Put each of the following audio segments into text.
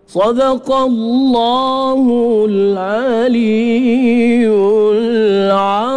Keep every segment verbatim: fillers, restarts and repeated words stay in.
Sadaqallahul aliyyul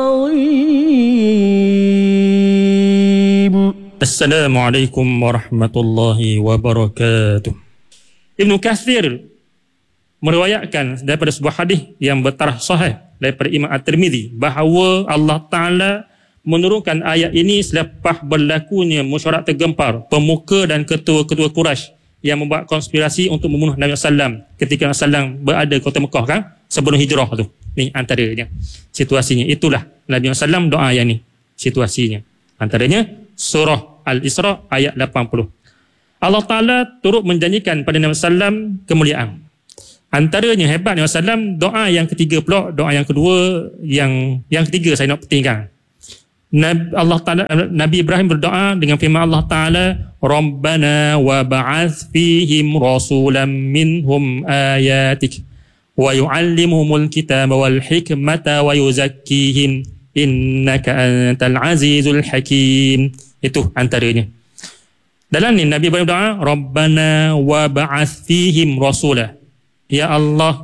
azim. Assalamualaikum warahmatullahi wabarakatuh. Ibnu Katsir meriwayatkan daripada sebuah hadis yang bertarikh sahih daripada Imam At-Tirmizi bahawa Allah Ta'ala menurunkan ayat ini selepas berlakunya mesyuarat tergempar pemuka dan ketua-ketua Quraisy yang membuat konspirasi untuk membunuh Nabi sallallahu alaihi wasallam ketika Nabi sallallahu alaihi wasallam berada di kota Mekah kan, sebelum hijrah tu. Ni antaranya situasinya. Itulah Nabi sallallahu alaihi wasallam doa yang ni situasinya. Antaranya surah Al-Isra ayat lapan puluh. Allah Ta'ala turut menjanjikan pada Nabi sallallahu alaihi wasallam kemuliaan. Antaranya hebat Nabi sallallahu alaihi wasallam, doa yang ketiga pula, doa yang kedua, yang yang ketiga saya nak pentingkan. Nabi, Allah Ta'ala, Nabi Ibrahim berdoa dengan firman Allah Ta'ala, Rabbana wa ba'ath fihim rasulan minhum ayatik wa yu'allimuhumul kitaba wal hikmata wa yuzakkihim innaka antal azizul hakim. Itu antaranya. Dalam ni Nabi Ibrahim doa, Rabbana wa ba'ath fihim rasulah. Ya Allah,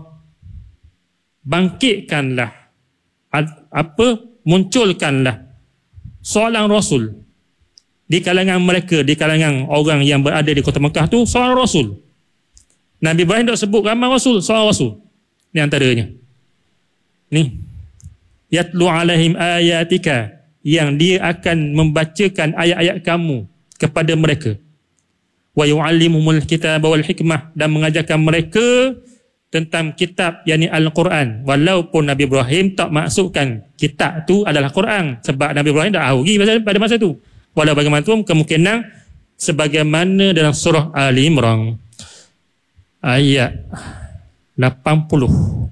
bangkitkanlah, apa, munculkanlah seorang rasul di kalangan mereka, di kalangan orang yang berada di kota Mekah tu, seorang rasul. Nabi Ibrahim tak sebut ramai rasul, seorang rasul. Ni antaranya. Ni. Yatlu alaihim ayatika, yang dia akan membacakan ayat-ayat kamu kepada mereka. Wa yu'allimuhumul kitaba wal hikmah, dan mengajarkan mereka tentang kitab, yakni Al-Quran. Walaupun Nabi Ibrahim tak maksudkan kitab tu adalah Quran, sebab Nabi Ibrahim dah ahli pada masa tu. Walau bagaimanapun, kemungkinan sebagaimana dalam surah Ali Imran ayat lapan puluh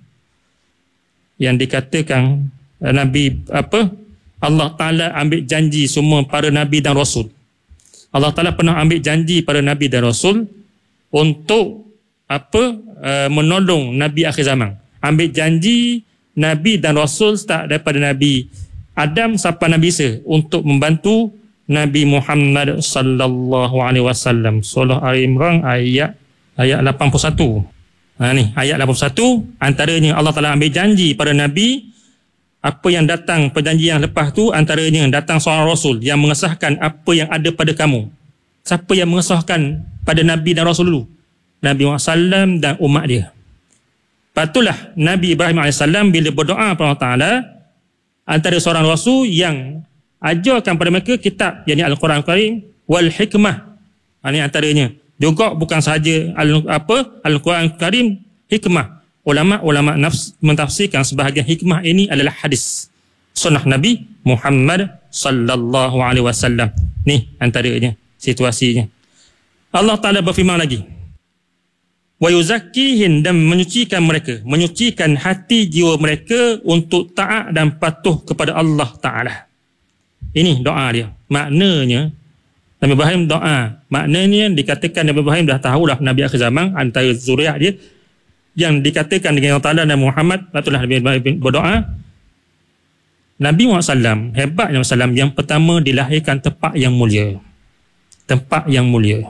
yang dikatakan Nabi apa Allah Ta'ala ambil janji semua para Nabi dan Rasul. Allah Ta'ala pernah ambil janji pada Nabi dan Rasul untuk apa uh, menolong Nabi akhir zaman. Ambil janji Nabi dan Rasul start daripada Nabi Adam sampai Nabi Isa untuk membantu Nabi Muhammad sallallahu alaihi wasallam. Surah Ali Imran ayat ayat lapan puluh satu. Ha ni ayat lapan puluh satu, antaranya Allah Taala ambil janji pada Nabi apa yang datang perjanjian lepas tu, antaranya datang seorang Rasul yang mengesahkan apa yang ada pada kamu. Siapa yang mengesahkan pada Nabi dan Rasul dulu? Nabi Muhammad sallallahu alaihi wasallam dan umat dia. Patulah Nabi Ibrahim alaihi salam bila berdoa kepada Allah Ta'ala, antara seorang Rasul yang ajarkan pada mereka kitab, yakni Al-Quran Karim wal hikmah. Ini antaranya. Juga bukan sahaja al, apa Al-Quran Karim, hikmah. Ulama-ulama nafs mentafsirkan sebahagian hikmah ini adalah hadis sunnah Nabi Muhammad sallallahu alaihi wasallam. Ni antaranya situasinya. Allah Ta'ala berfirman lagi, wa yuzakkihim, dan menyucikan mereka, menyucikan hati jiwa mereka untuk taat dan patuh kepada Allah Ta'ala. Ini doa dia. Maknanya Nabi Ibrahim doa, maknanya dikatakan Nabi Ibrahim dah tahulah Nabi akhir zaman, antara zuriat dia yang dikatakan dengan Allah Ta'ala dan Muhammad. Patutlah Nabi Ibrahim berdoa. Nabi Muhammad sallallahu alaihi wasallam, hebatnya Nabi sallallahu alaihi wasallam, yang pertama dilahirkan tempat yang mulia. Tempat yang mulia.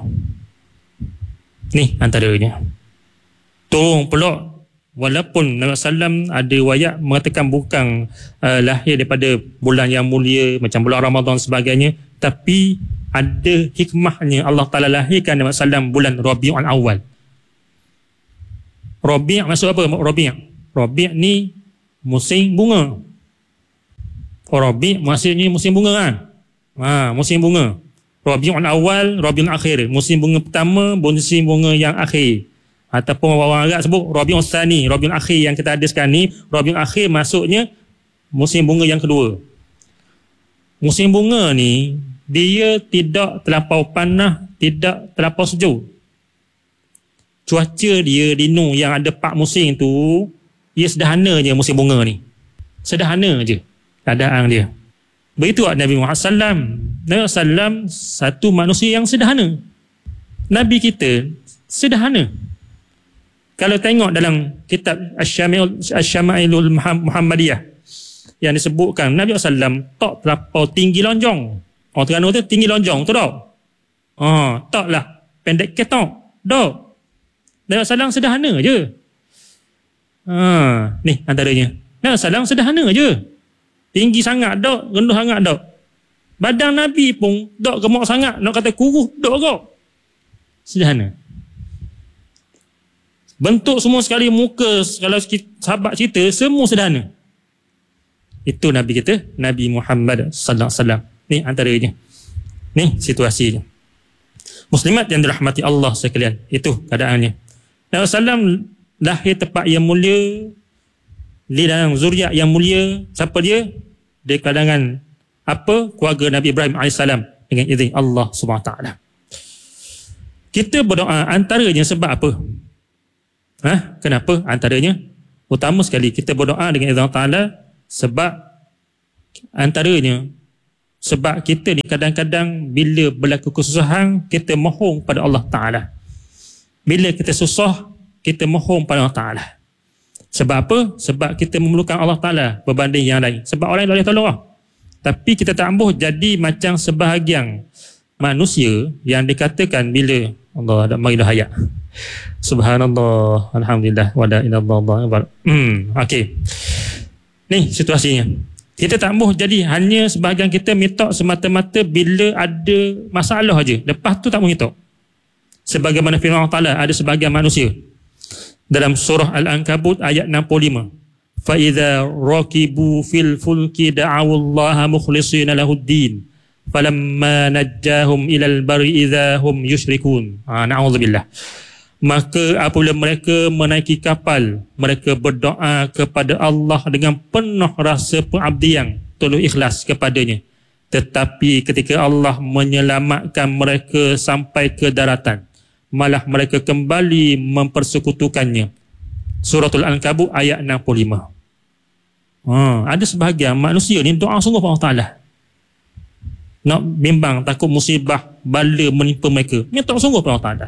Ni antaranya. Tolong pula, walaupun Nabi sallallahu alaihi wasallam ada wayak mengatakan bukan uh, lahir daripada bulan yang mulia macam bulan Ramadan sebagainya, tapi ada hikmahnya Allah Ta'ala lahirkan Nabi sallallahu alaihi wasallam bulan Rabiul Awal. Rabi' maksud apa? Rabi' Rabi' ni musim bunga. Rabi' maksudnya musim bunga kan? Ha, musim bunga. Rabiul Awal, Rabiul Akhir, musim bunga pertama, musim bunga yang akhir. Ataupun orang Arab sebut Rabiul Tsani, Rabiul Akhir yang kita ada sekarang ni. Rabiul Akhir maksudnya musim bunga yang kedua. Musim bunga ni dia tidak terlampau panas, tidak terlampau sejuk. Cuaca dia di Nu yang ada empat musim tu, ia sederhana je musim bunga ni. Sederhana je keadaan dia. Begitu Nabi Muhammad sallallahu alaihi wasallam. Nabi sallallahu alaihi wasallam satu manusia yang sederhana. Nabi kita sederhana. Kalau tengok dalam kitab Asy-Syama'ilul Muhammadiyah yang disebutkan Nabi sallallahu alaihi wasallam tak terlampau tinggi lonjong. Orang Terengganu tu tinggi lonjong tu tak? Ha, taklah pendek ketok. Tak. Nabi Sallam sederhana je. Ha, ni antaranya. Nabi Sallam sederhana je. Tinggi sangat dok, rendah sangat dok. Badan Nabi pun dok gemuk sangat, nak kata kurus dok kok. Sederhana. Bentuk semua sekali, muka, kalau sahabat cerita, semua sederhana. Itu Nabi kita, Nabi Muhammad sallallahu alaihi wasallam. Ni antaranya. Ni situasinya. Muslimat yang dirahmati Allah sekalian, itu keadaannya. Nabi sallallahu alaihi wasallam lahir tepat yang mulia, di dalam zuriat yang mulia. Siapa dia? Di kalangan apa? Keluarga Nabi Ibrahim alaihissalam dengan izin Allah subhanahu wa taala. Kita berdoa antaranya sebab apa? Ha? Kenapa antaranya? Utama sekali kita berdoa dengan izin Allah taala sebab antaranya sebab kita ni kadang-kadang bila berlaku kesusahan kita mohon pada Allah taala. Bila kita susah kita mohon pada Allah taala. Sebab apa? Sebab kita memerlukan Allah Ta'ala berbanding yang lain. Sebab orang lain boleh tolong lah. Tapi kita tak ambuh jadi macam sebahagian manusia yang dikatakan bila Allah ada marilah hayat. Subhanallah, alhamdulillah, wa la ilaha illallah. Hmm, okey. Ni situasinya. Kita tak ambuh jadi hanya sebahagian kita mitok semata-mata bila ada masalah aja. Lepas tu tak mahu mitok. Sebagaimana firman Allah Ta'ala, ada sebahagian manusia dalam surah Al-Ankabut ayat enam puluh lima. Fa idza raqibu fil fulki da'u Allah mukhlishina lahuddin falamma najjahum ilal barri idza hum yusyrikun. Ha, na'udzubillah. Maka apabila mereka menaiki kapal, mereka berdoa kepada Allah dengan penuh rasa pengabdian, tulus ikhlas kepadanya. Tetapi ketika Allah menyelamatkan mereka sampai ke daratan, malah mereka kembali mempersekutukannya. Suratul Ankabut ayat enam puluh lima. Ha, ada sebahagian manusia ni doa sungguh pada Allah Ta'ala. Nak bimbang takut musibah bala menimpa mereka. Ni doa sungguh pada Allah Ta'ala.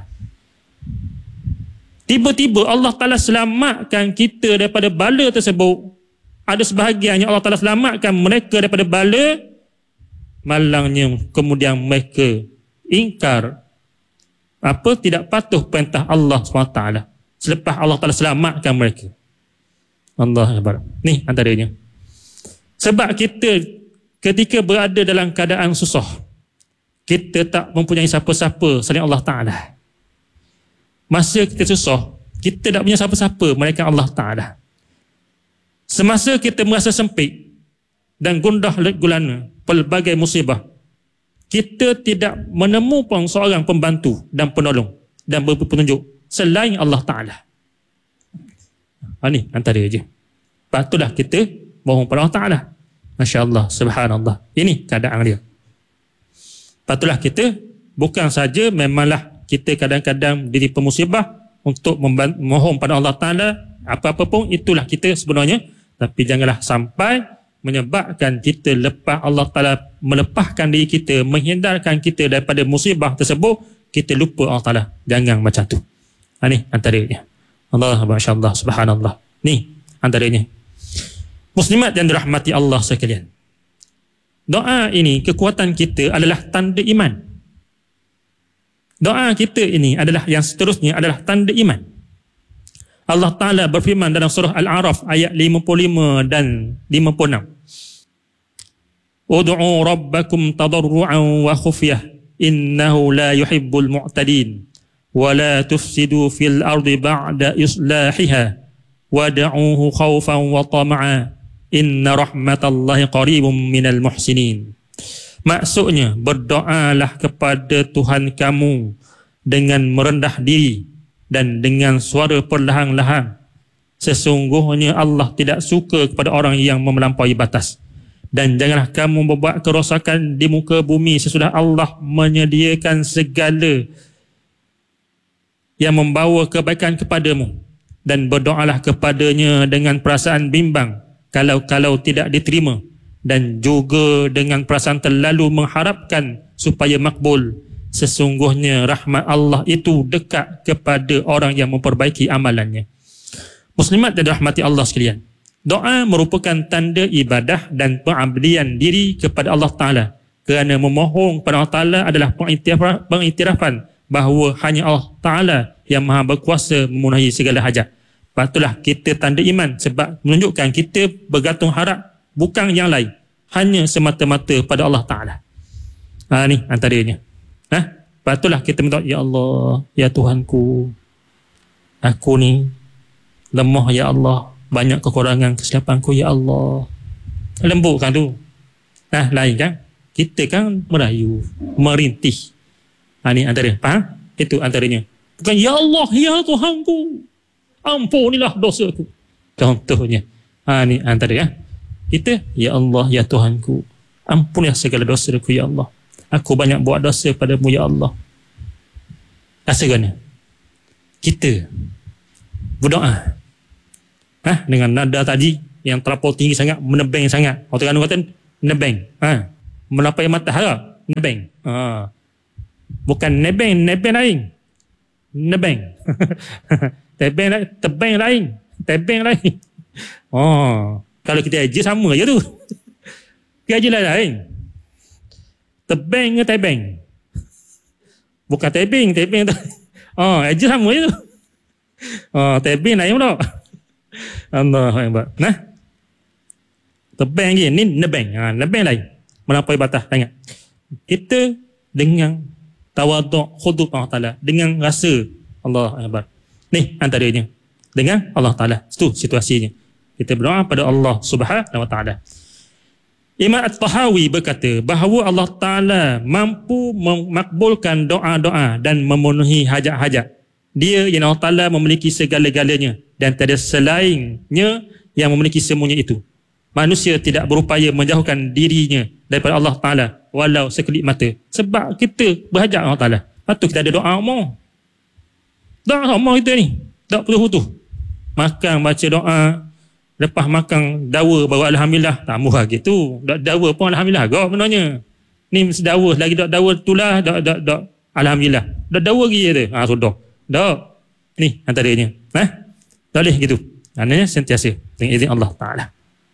Tiba-tiba Allah Ta'ala selamatkan kita daripada bala tersebut. Ada sebahagian yang Allah Ta'ala selamatkan mereka daripada bala, malangnya kemudian mereka ingkar apa tidak patuh perintah Allah subhanahu wa taala selepas Allah Ta'ala selamatkan mereka. Allah Akbar. Ni antaranya. Sebab kita ketika berada dalam keadaan susah, kita tak mempunyai siapa-siapa selain Allah Ta'ala. Masa kita susah, kita tak punya siapa-siapa melainkan Allah Ta'ala. Semasa kita merasa sempit dan gundah gulana pelbagai musibah, kita tidak menemukan seorang pembantu dan penolong dan petunjuk selain Allah Ta'ala. Ha, ni antara je. Patutlah kita mohon pada Allah Ta'ala. Masya Allah, subhanallah. Ini keadaan dia. Patutlah kita bukan saja memanglah kita kadang-kadang diri pemusibah untuk mohon pada Allah Ta'ala, apa-apa pun itulah kita sebenarnya. Tapi janganlah sampai menyebabkan kita lepas Allah Ta'ala melepaskan diri kita, menghindarkan kita daripada musibah tersebut, kita lupa Allah Ta'ala. Jangan macam tu. Ha, ni antaranya. Allah, Masya Allah, subhanallah. Ni antaranya. Muslimat yang dirahmati Allah sekalian. Doa ini, kekuatan kita adalah tanda iman. Doa kita ini adalah yang seterusnya adalah tanda iman. Allah Ta'ala berfirman dalam surah Al-A'raf ayat lima puluh lima dan lima puluh enam. Ud'u rabbakum tadarru'an wa khufyah innahu la yuhibbul mu'tadin wa la tufsidu fil ardi ba'da islahiha wad'uhu khawfan wa tama'a inna rahmatallahi qaribun minal muhsinin. Maksudnya, berdoalah kepada Tuhan kamu dengan merendah diri dan dengan suara perlahan-lahan. Sesungguhnya Allah tidak suka kepada orang yang melampaui batas. Dan janganlah kamu membuat kerosakan di muka bumi sesudah Allah menyediakan segala yang membawa kebaikan kepadamu. Dan berdoalah kepadanya dengan perasaan bimbang kalau-kalau tidak diterima. Dan juga dengan perasaan terlalu mengharapkan supaya makbul. Sesungguhnya rahmat Allah itu dekat kepada orang yang memperbaiki amalannya. Muslimat dan rahmati Allah sekalian, doa merupakan tanda ibadah dan pengabdian diri kepada Allah Ta'ala. Kerana memohon kepada Allah Ta'ala adalah pengiktirafan bahawa hanya Allah Ta'ala yang maha berkuasa memenuhi segala hajat. Lepas itulah kita tanda iman sebab menunjukkan kita bergantung harap bukan yang lain, hanya semata-mata pada Allah Ta'ala. Ha, ni antaranya. Ha? Lepas itulah kita minta, ya Allah, ya Tuhanku, aku ni lemah ya Allah, banyak kekurangan kesilapanku ya Allah. Lembut kan tu. Nah, lain kan? Kita kan merayu, merintih. Ha, ni antara. Faham? Itu antaranya. Bukan ya Allah, ya Tuhanku, ampunilah dosaku. Contohnya. Ha, ni antara ya. Kita, ya Allah, ya Tuhanku, ampunilah segala dosaku ya Allah. Aku banyak buat dosa padamu ya Allah. Rasa gana? Kita berdoa. Ha, dengan nada tadi yang terlampau tinggi sangat, menebeng sangat. Orang Terengganu kata nebeng. Ha, melapai matahara, nebeng. Ha. Bukan nebeng, nebeng lain. Nebeng. tebeng lain, tebeng lain. Tebeng lain. Oh, kalau kita aja sama je tu. Dia aja lain. Tebeng ke tebeng? Bukan tebing, tebing tu. Oh, aja sama je tu. Oh, tebing lain pula. Allahu Akbar. Nah. Tebeng je, ni nebeng. Ha, nebeng lain. Melampaui batas sangat. Kita dengan tawaduk, khudub Allah Ta'ala, dengan rasa Allah Akbar. Ni antaranya. Dengan Allah Ta'ala. Itu situasinya. Kita berdoa pada Allah Subhanahu Wa Ta'ala. Imam At-Tahawi berkata bahawa Allah Ta'ala mampu memakbulkan doa-doa dan memenuhi hajat-hajat. Dia yang Allah Ta'ala memiliki segala-galanya dan tiada selainnya yang memiliki semuanya itu. Manusia tidak berupaya menjauhkan dirinya daripada Allah Ta'ala walau sekelip mata. Sebab kita berhajat Allah Ta'ala. Lepas kita ada doa umur. Doa umur kita ni. Tak putus-putus. Makan, baca doa. Lepas makan dawa baru Alhamdulillah. Tak murah gitu. Dok dawa pun Alhamdulillah. Gak benarnya. Ni dawa lagi dok dawa tulah. Dok, dok, dok. Alhamdulillah. Dok dawa lagi je. Ha, sudah. Dok. Ni antaranya. Ha? Tak boleh gitu. Maknanya sentiasa. Dengan izin Allah Ta'ala.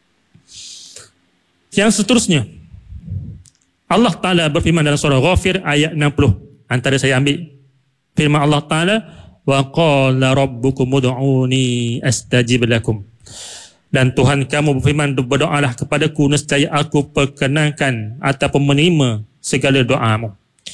Yang seterusnya. Allah Ta'ala berfirman dalam surah Ghafir ayat enam puluh. Antara saya ambil firman Allah Ta'ala. Wa qala rabbukum ud'uni astajib lakum. Dan Tuhan kamu berfirman, berdoalah kepadaku, nescaya aku perkenankan ataupun menerima segala doamu.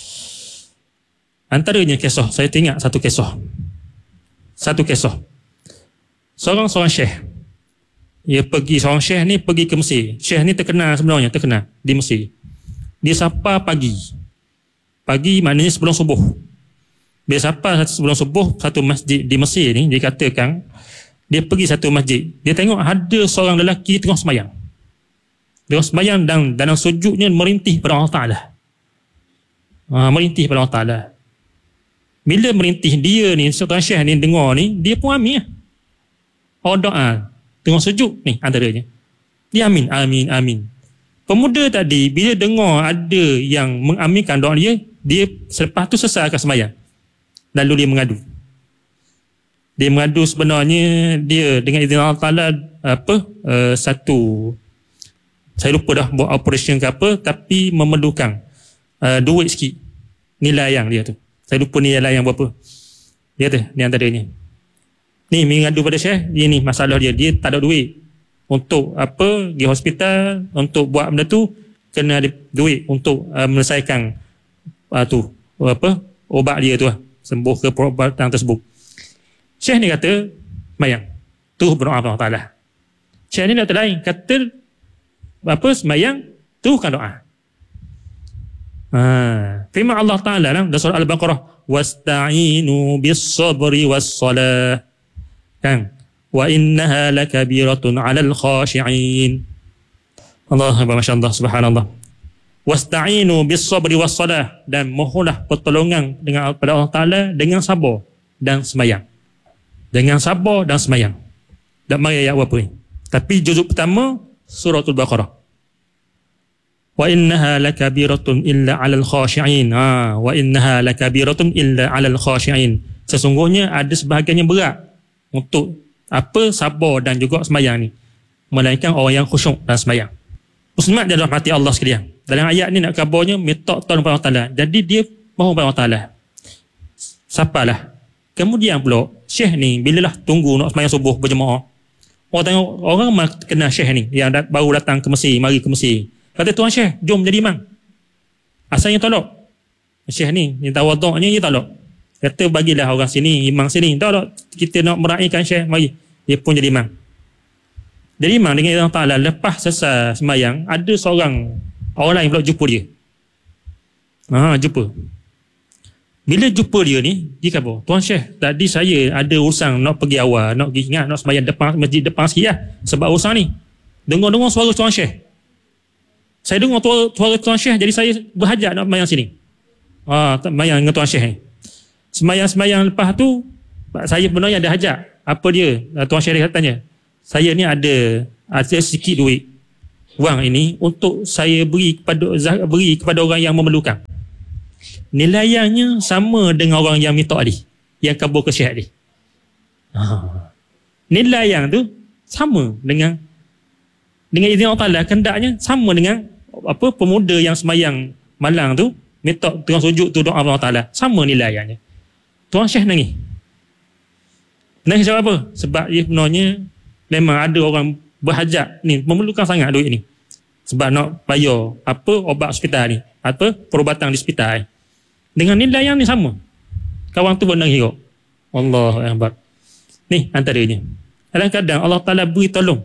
Antaranya kisah, saya teringat satu kisah. Satu kisah. Seorang-seorang syekh. Dia pergi, seorang syekh ni pergi ke Mesir. Syekh ni terkenal sebenarnya, terkenal di Mesir. Dia sapa pagi. Pagi maknanya sebelum subuh. Dia sapa sebelum subuh satu masjid di Mesir ni, dikatakan dia pergi satu masjid. Dia tengok ada seorang lelaki tengah sembahyang. Dia sembahyang dan dalam sujudnya merintih pada Allah Ta'ala. Ha, merintih pada Allah Ta'ala. Bila merintih dia ni, seorang syekh ni dengar ni, dia pun amin lah. Oh doa. Tengah sujud ni antaranya. Dia amin, amin, amin. Pemuda tadi bila dengar ada yang mengaminkan doa dia, dia selepas tu selesaikan sembahyang. Lalu dia mengadu. Dia mengadu sebenarnya dia dengan izin Allah Ta'ala apa uh, satu saya lupa dah buat operation ke apa, tapi memerlukan uh, duit sikit nilai yang dia tu. Saya lupa nilai yang berapa. Dia tu ni antaranya. Ni mengadu pada syekh, dia ni masalah dia, dia tak ada duit untuk apa pergi hospital untuk buat benda tu, kena ada duit untuk uh, menyelesaikan uh, tu apa ubat dia tu lah, sembuh ke perubatan tersebut. Syekh ni kata semayang tu berdoa Allah Ta'ala. Syekh ni kata lain, kata apa semayang tu kan doa. Ha, firman Allah Ta'ala dalam surah Al-Baqarah, wasta'inu bis-sabri was-salah, kan, wa innaha lakabiratun 'alal khashi'in. Allah Akbar, masyaallah, subhanallah. Wasta'inu bis-sabri was-salah, dan mohonlah pertolongan dengan pada Allah Ta'ala dengan sabar dan semayang. Dengan sabar dan semayang. Tak mari ayat apa ni. Tapi juzuk pertama suratul Baqarah. Wa innaha lakabiratun illa 'alal khashi'in. Ha, wa innaha lakabiratun illa 'alal khashi'in. Sesungguhnya ada sebahagian yang berat untuk apa sabar dan juga semayang ni, melainkan orang yang khusyuk dan semayang. Muslimat dia rahmati Allah sekalian. Dalam ayat ni nak kabarnya minta tolong pada Allah Ta'ala. Jadi dia mohon pada Allah Ta'ala. Siapalah Kemudian pula Syekh ni bila lah tunggu nak sembahyang subuh berjemaah, orang tengok orang kenal Syekh ni yang dat, baru datang ke Mesir, mari ke Mesir. Kata, tuan Syekh, jom jadi imam. Asalnya tolak. Syekh ni, yang tawaduknya dia tolak. Kata, bagilah orang sini, imam sini. Tolak, kita nak meraihkan Syekh, mari. Dia pun jadi imam. Jadi imam dengan Allah Ta'ala, lepas selesai sembahyang, ada seorang, orang lain pula jumpa dia. Ha, jumpa. Bila jumpa dia ni, dia kata, tuan Syekh, tadi saya ada urusan nak pergi awal, nak pergi ingat, nak sembahyang depan, masjid depan sikit lah. Sebab urusan ni. Dengar-dengar suara tuan Syekh. Saya dengar suara tuan Syekh, jadi saya berhajat nak sembahyang sini. Ah, sembahyang dengan tuan Syekh ni. Sembahyang-sembahyang lepas tu, saya sebenarnya ada hajat. Apa dia? Tuan Syekh dia tanya, saya ni ada ada sikit duit wang ini untuk saya beri kepada beri kepada orang yang memerlukan. Nilaiannya sama dengan orang yang minta tadi, yang kabur ke Syekh tadi. Ha. Nilaian tu sama dengan dengan izin Allah Ta'ala, kendaknya sama dengan apa pemuda yang sembahyang malang tu minta tengah sujud tu doa Allah Ta'ala, sama nilaiannya. Tuan Syekh nangis. Nangis sebab apa? Sebab dia sebenarnya memang ada orang berhajat ni, memerlukan sangat duit ni. Sebab nak bayar apa obat hospital ni, apa perubatan di hospital ni. Dengan nilai yang ni sama. Kawan tu pun nangis kok. Allahu Akbar. Ni antaranya. Kadang-kadang Allah Ta'ala beri tolong.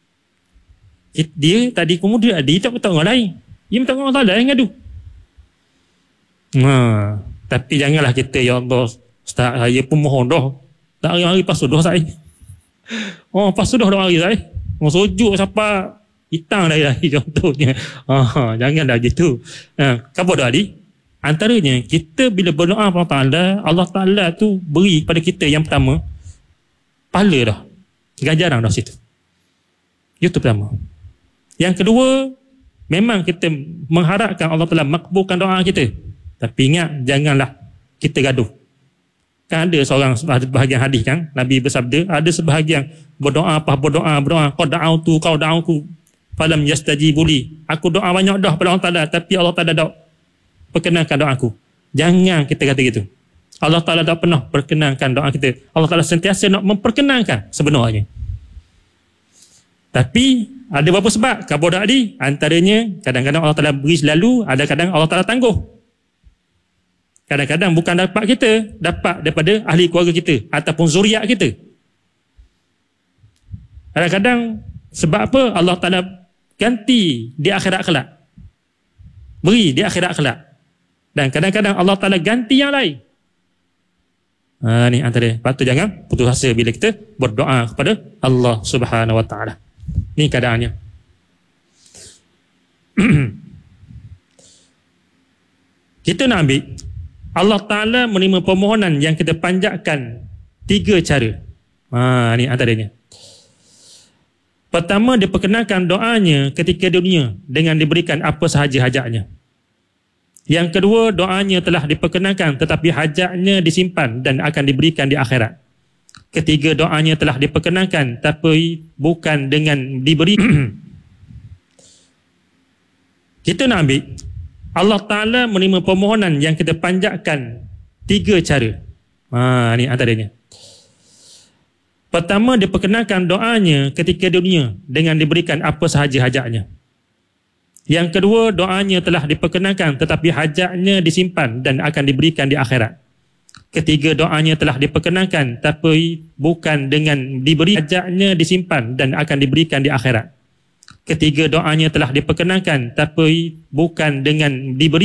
Dia tadi pemuda, dia tak minta orang lain. Dia minta orang Ta'ala yang ngadu. Ha, tapi janganlah kita, ya Allah, Ustaz, saya pun mohon dah. Tak hari-hari pas sudah saya. Oh, pas sudah dah hari saya. Oh, sujud sampai hitam dah hari contohnya. Ha, janganlah gitu. Ha, kabar dah Ali. Antaranya, kita bila berdoa kepada Allah Ta'ala, Allah Ta'ala tu beri pada kita yang pertama, pahala dah. Ganjaran dah situ. Itu pertama. Yang kedua, memang kita mengharapkan Allah Ta'ala makbulkan doa kita. Tapi ingat, janganlah kita gaduh. Kan ada seorang bahagian hadis kan, Nabi bersabda, ada sebahagian berdoa apa berdoa berdoa kau da'autu kau da'auku falam yastajibu li. Aku doa banyak dah pada Allah Ta'ala, tapi Allah Ta'ala tak perkenankan doaku. Jangan kita kata gitu. Allah Ta'ala tak pernah perkenankan doa kita. Allah Ta'ala sentiasa nak memperkenankan sebenarnya. Tapi ada beberapa sebab kabur tadi, antaranya kadang-kadang Allah Ta'ala beri selalu, ada kadang Allah Ta'ala tangguh. Kadang-kadang bukan dapat kita, dapat daripada ahli keluarga kita ataupun zuriat kita. Kadang-kadang sebab apa Allah Ta'ala ganti di akhirat kelak. Beri di akhirat kelak. Dan kadang-kadang Allah Ta'ala ganti yang lain. Ha, ni antara. Lepas tu jangan putus asa bila kita berdoa kepada Allah Subhanahu Wa Ta'ala. Ni keadaannya. Kita nak ambil Allah Ta'ala menerima permohonan yang kita panjatkan tiga cara. Ha, ni antaranya. Pertama, diperkenalkan doanya ketika dunia dengan diberikan apa sahaja hajatnya. Yang kedua, doanya telah diperkenalkan tetapi hajatnya disimpan dan akan diberikan di akhirat. Ketiga, doanya telah diperkenalkan tapi bukan dengan diberi. Kita nak ambil Allah Ta'ala menerima permohonan yang kita panjatkan tiga cara. Ha, ni antaranya. Pertama, diperkenalkan doanya ketika dunia dengan diberikan apa sahaja hajatnya. Yang kedua, doanya telah diperkenalkan tetapi hajatnya disimpan dan akan diberikan di akhirat. Ketiga, doanya telah diperkenalkan tapi bukan dengan diberi, hajatnya disimpan dan akan diberikan di akhirat. Ketiga, doanya telah diperkenalkan tapi bukan dengan diberi